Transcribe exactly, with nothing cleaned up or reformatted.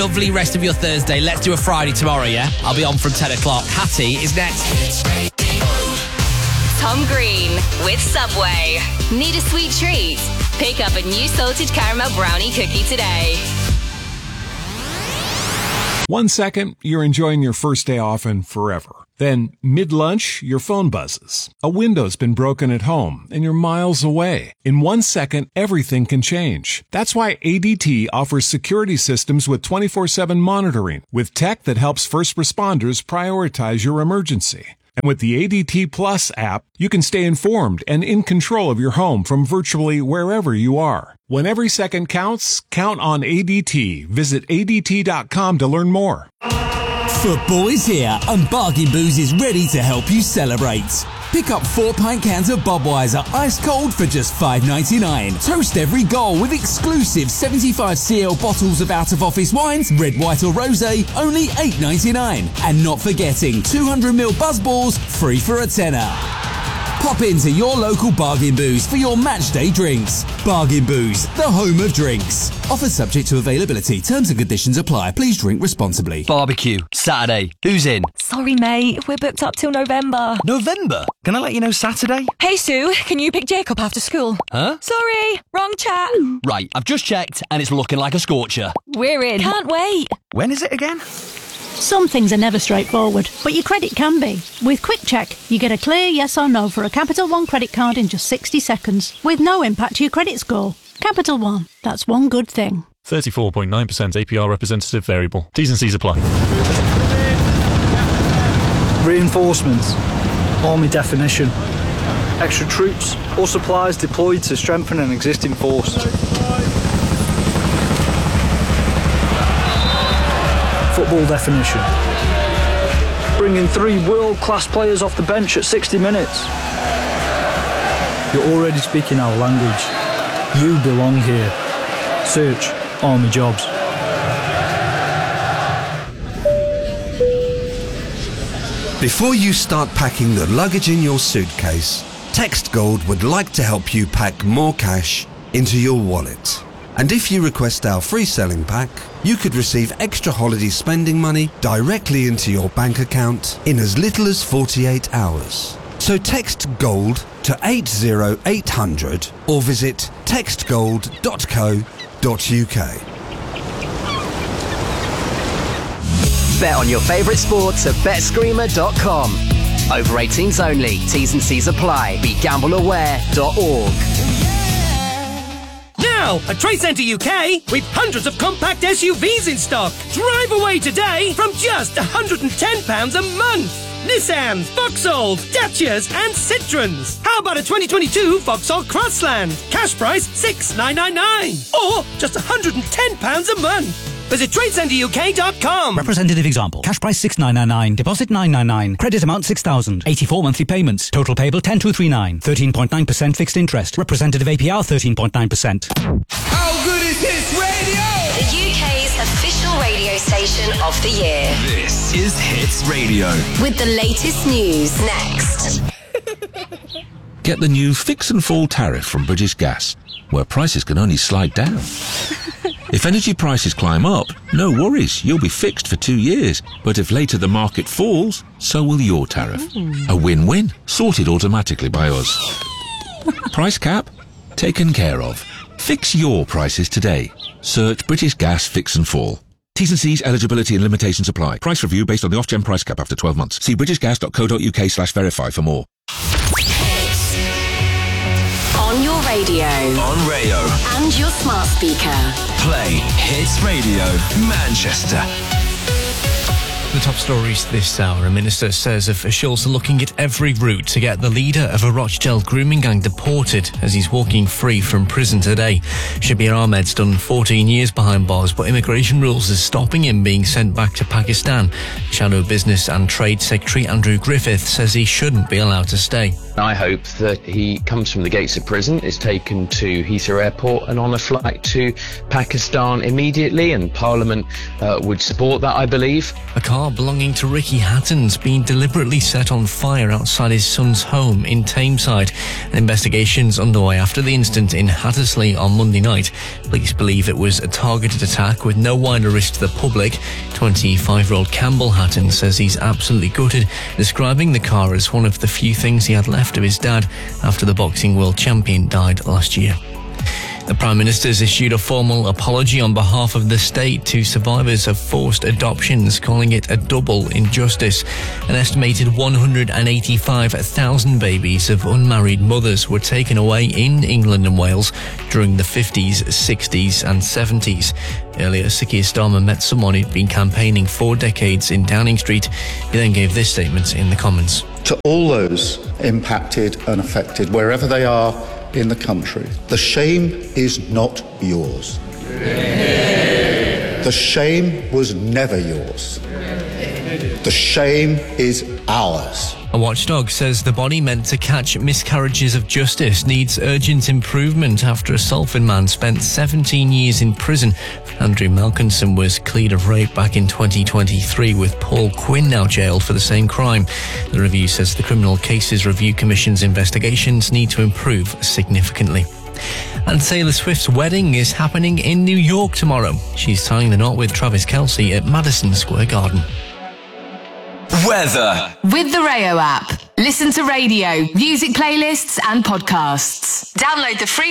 Lovely rest of your Thursday. Let's do a Friday tomorrow, yeah? I'll be on from ten o'clock. Hattie is next. Tom Green with Subway. Need a sweet treat? Pick up a new salted caramel brownie cookie today. One second, you're enjoying your first day off and forever. Then, mid-lunch, your phone buzzes. A window's been broken at home, and you're miles away. In one second, everything can change. That's why A D T offers security systems with twenty-four seven monitoring, with tech that helps first responders prioritize your emergency. And with the A D T Plus app, you can stay informed and in control of your home from virtually wherever you are. When every second counts, count on A D T. Visit A D T dot com to learn more. Football is here and Bargain Booze is ready to help you celebrate. Pick up four pint cans of Budweiser ice cold for just five ninety-nine. Toast every goal with exclusive seventy-five C L bottles of out-of-office wines, red, white or rosé, only eight ninety-nine. And not forgetting two hundred milliliter Buzzballs, free for a tenner. Pop into your local Bargain Booze for your matchday drinks. Bargain Booze, the home of drinks. Offer subject to availability. Terms and conditions apply. Please drink responsibly. Barbecue, Saturday. Who's in? Sorry, mate. We're booked up till November. November? Can I let you know Saturday? Hey, Sue. Can you pick Jacob after school? Huh? Sorry. Wrong chat. Right, I've just checked and it's looking like a scorcher. We're in. Can't wait. When is it again? Some things are never straightforward, but your credit can be. With Quick Check, you get a clear yes or no for a Capital One credit card in just sixty seconds, with no impact to your credit score. Capital One, that's one good thing. thirty-four point nine percent A P R representative variable. T's and C's apply. Reinforcements. Army definition. Extra troops or supplies deployed to strengthen an existing force. Football definition. Bringing three world-class players off the bench at sixty minutes. You're already speaking our language. You belong here. Search Army Jobs. Before you start packing the luggage in your suitcase, Text Gold would like to help you pack more cash into your wallet. And if you request our free selling pack, you could receive extra holiday spending money directly into your bank account in as little as forty-eight hours. So text GOLD to eight zero eight hundred or visit text gold dot co dot uk. Bet on your favourite sports at bet screamer dot com. Over eighteens only. T's and C's apply. Be gamble aware dot org. Now, at Trade Centre U K, with hundreds of compact S U Vs in stock. Drive away today from just one hundred and ten pounds a month. Nissans, Vauxhalls, Dacias and Citroens. How about a twenty twenty-two Vauxhall Crossland? Cash price six thousand nine hundred ninety-nine. Or just one hundred and ten pounds a month. Visit trade centre U K dot com. Representative example. Cash price six thousand nine hundred ninety-nine. Deposit nine hundred ninety-nine. Credit amount six thousand. eighty-four monthly payments. Total payable ten thousand two hundred thirty-nine. thirteen point nine percent fixed interest. Representative A P R thirteen point nine percent. How good is Hits Radio? The U K's official radio station of the year. This is Hits Radio. With the latest news next. Get the new Fix and Fall tariff from British Gas, where prices can only slide down. If energy prices climb up, no worries, you'll be fixed for two years. But if later the market falls, so will your tariff. A win-win, sorted automatically by us. Price cap? Taken care of. Fix your prices today. Search British Gas Fix and Fall. T's and C's, eligibility and limitations apply. Price review based on the off-gen price cap after twelve months. See british gas dot co dot uk slash verify for more. On your radio. On Rayo. And your smart speaker. Play Hits Radio Manchester. The top stories this hour. A minister says officials are looking at every route to get the leader of a Rochdale grooming gang deported as he's walking free from prison today. Shabir Ahmed's done fourteen years behind bars, but immigration rules is stopping him being sent back to Pakistan. Shadow Business and Trade Secretary Andrew Griffith says he shouldn't be allowed to stay. I hope that he comes from the gates of prison, is taken to Heathrow Airport and on a flight to Pakistan immediately, and Parliament uh, would support that, I believe. A car belonging to Ricky Hatton's been deliberately set on fire outside his son's home in Tameside. An investigation's underway after the incident in Hattersley on Monday night. Police believe it was a targeted attack with no wider risk to the public. twenty-five-year-old Campbell Hatton says he's absolutely gutted, describing the car as one of the few things he had left of his dad after the boxing world champion died last year. The Prime Minister's issued a formal apology on behalf of the state to survivors of forced adoptions, calling it a double injustice. An estimated one hundred eighty-five thousand babies of unmarried mothers were taken away in England and Wales during the fifties, sixties and seventies. Earlier, Sir Keir Starmer met someone who'd been campaigning for decades in Downing Street. He then gave this statement in the Commons. To all those impacted and affected, wherever they are in the country, the shame is not yours. The shame was never yours. The shame is ours. A watchdog says the body meant to catch miscarriages of justice needs urgent improvement after a Salford man spent seventeen years in prison. Andrew Malkinson was cleared of rape back in twenty twenty-three, with Paul Quinn now jailed for the same crime. The review says the Criminal Cases Review Commission's investigations need to improve significantly. And Taylor Swift's wedding is happening in New York tomorrow. She's tying the knot with Travis Kelce at Madison Square Garden. Weather. With the Rayo app, listen to radio, music playlists and podcasts. Download the free